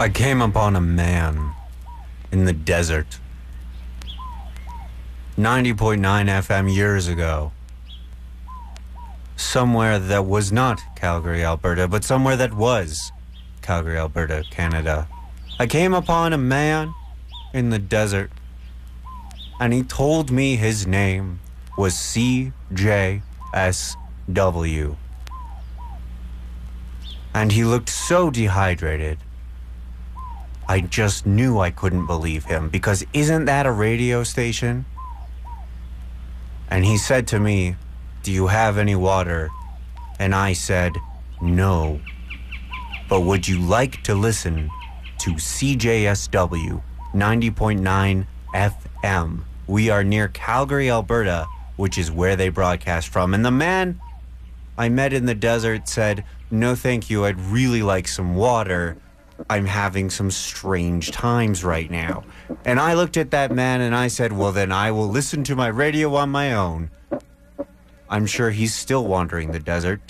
I came upon a man in the desert. 90.9 FM years ago. Somewhere that was not Calgary, Alberta, but somewhere that was Calgary, Alberta, Canada. I came upon a man in the desert, and he told me his name was CJSW. And he looked so dehydrated. I just knew I couldn't believe him, because isn't that a radio station? And he said to me, "Do you have any water?" And I said, "No. But would you like to listen to CJSW 90.9 FM? We are near Calgary, Alberta, which is where they broadcast from." And the man I met in the desert said, "No, thank you. I'd really like some water. I'm having some strange times right now." And I looked at that man and I said, "Well, then I will listen to my radio on my own." I'm sure he's still wandering the desert,